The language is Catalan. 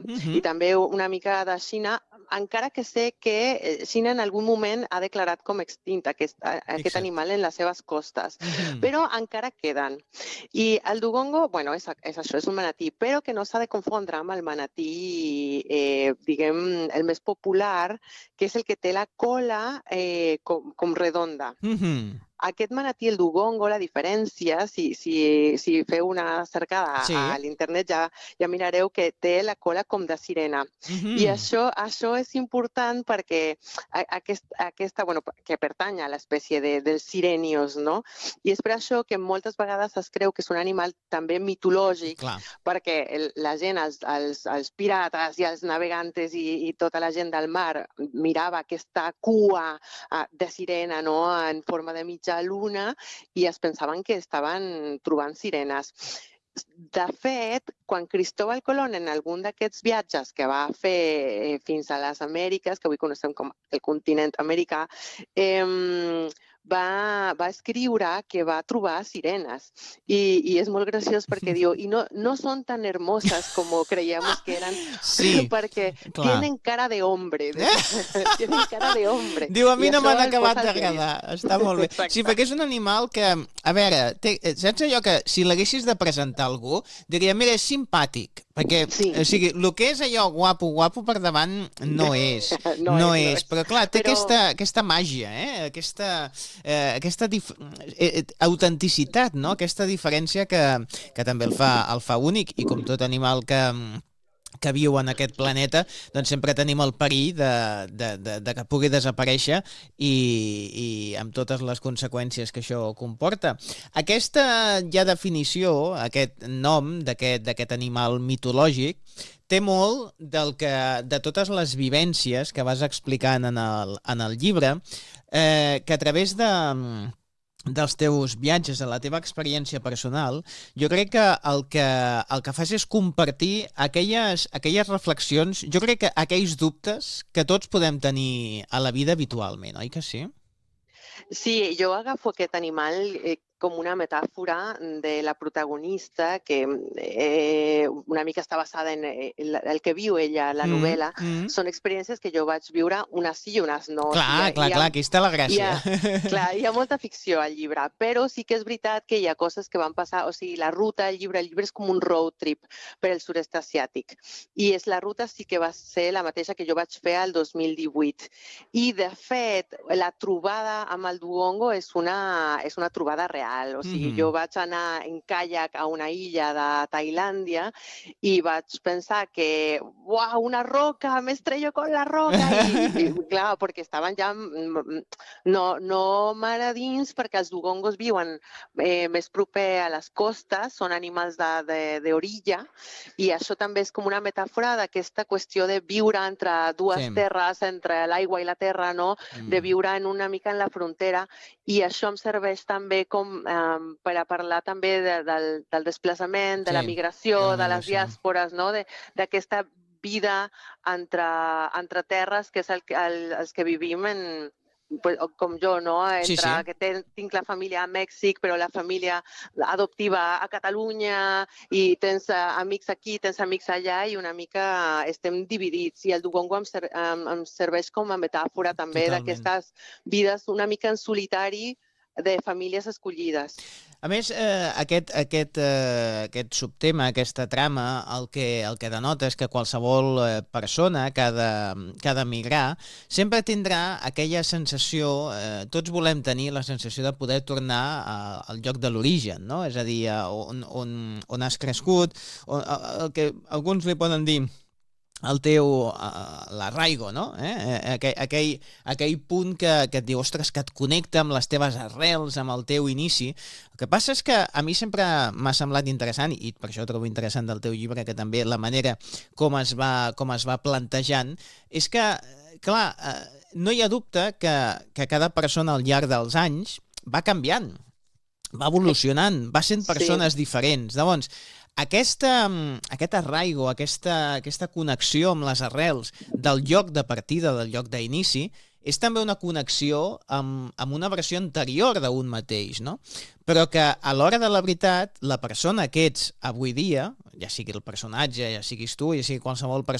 i també una mica de Xina, encara que sé que Xina en algun moment ha declarat com extint aquest animal en les seves costes, però encara queden. I el dugongo, bueno, és això, és un manatí, però que no s'ha de confondre amb el manatí, diguem, el més popular, que és el que té la cola com redonda. Aquest manatí, el dugongo, la diferència, si feu una cercada a l'internet ja mirareu que té la cola com de sirena. I això és important perquè aquesta, bueno, que pertany a l'espècie dels sirenios, no? I és per això que moltes vegades es creu que és un animal també mitològic, perquè la gent, els pirates i els navegantes i tota la gent del mar mirava aquesta cua de sirena, no?, en forma de mitja luna, i es pensaven que estaven trobant sirenes. De fet, quan Cristóbal Colón, en algun d'aquests viatges que va fer fins a les Amèriques, que avui coneixem com el continent americà, va escriure que va trobar sirenes. I és molt graciós perquè diu, i no són tan hermosas como creíamos que eran, perquè tienen cara de hombre. Tienen cara de hombre. Diu, a mi no m'han acabat d'agradar. Està molt bé. Sí, perquè és un animal que, a veure, saps allò que si l'haguessis de presentar a algú, diria, mira, és simpàtic, perquè, o sigui, el que és allò guapo per davant no és. No és, però clar, té aquesta màgia, aquesta autenticitat, no? Aquesta diferència que també el fa únic, i com tot animal que viu en aquest planeta, doncs sempre tenim el perill de que pugui desaparèixer i amb totes les conseqüències que això comporta. Aquesta ja definició, aquest nom d'aquest animal mitològic, té molt de totes les vivències que vas explicant en el llibre, que a través dels teus viatges, de la teva experiència personal, jo crec que el que fas és compartir aquelles reflexions, jo crec que aquells dubtes que tots podem tenir a la vida habitualment, oi que sí? Sí, jo agafo aquest animal com una metàfora de la protagonista, que una mica està basada en el que viu ella, la novel·la. Són experiències que jo vaig viure, unes sí i unes no. Clar, aquí està la gràcia. Clar, hi ha molta ficció al llibre, però sí que és veritat que hi ha coses que van passar, o sigui, la ruta, el llibre és com un road trip per el sud-est asiàtic. I la ruta sí que va ser la mateixa que jo vaig fer el 2018. I, de fet, la trobada amb el dugongo és una trobada real. O sigui, jo vaig anar en caiac a una illa de Tailàndia i vaig pensar que, uau, una roca, m'estrello con la roca. I clar, perquè estaven ja no mar a dins, perquè els dugongos viuen més proper a les costes, són animals d'orilla, i això també és com una metàfora d'aquesta qüestió de viure entre dues terres, entre l'aigua i la terra, no? De viure una mica en la frontera, i això em serveix també com per a parlar també del desplaçament, de la migració, de les diàspores, no? D'aquesta vida entre terres, que és els que vivim com jo, no? Que tinc la família a Mèxic, però la família adoptiva a Catalunya, i tens amics aquí, tens amics allà, i una mica estem dividits. I el dugongo em serveix com a metàfora també d'aquestes vides una mica en solitari de famílies escollides. A més, aquest subtema, aquesta trama, el que denota és que qualsevol persona que ha de migrar sempre tindrà aquella sensació, tots volem tenir la sensació de poder tornar al lloc de l'origen, no? És a dir, on has crescut, el que alguns li poden dir l'arraigo, no? Aquell punt que et diu, ostres, que et connecta amb les teves arrels, amb el teu inici. El que passa és que a mi sempre m'ha semblat interessant, i per això trobo interessant del teu llibre, que també la manera com es va plantejant, és que, clar, no hi ha dubte que cada persona al llarg dels anys va canviant, va evolucionant, va sent persones diferents. Llavors, aquest arraigo, aquesta connexió amb les arrels del lloc de partida, del lloc d'inici, és també una connexió amb una versió anterior d'un mateix, no? Però que a l'hora de la veritat, la persona que ets avui dia, ja sigui el personatge, ja siguis tu, ja sigui qualsevol